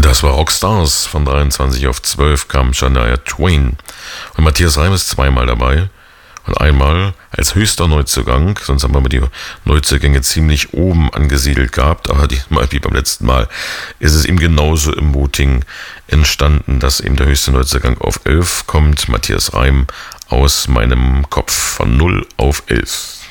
Das war Rockstars. Von 23 auf 12 kam Shania Twain. Und Matthias Reim ist zweimal dabei. Und einmal als höchster Neuzugang, sonst haben wir die Neuzugänge ziemlich oben angesiedelt gehabt, aber diesmal wie beim letzten Mal ist es ihm genauso im Voting entstanden, dass eben der höchste Neuzugang auf 11 kommt. Matthias Reim aus meinem Kopf von 0 auf 11.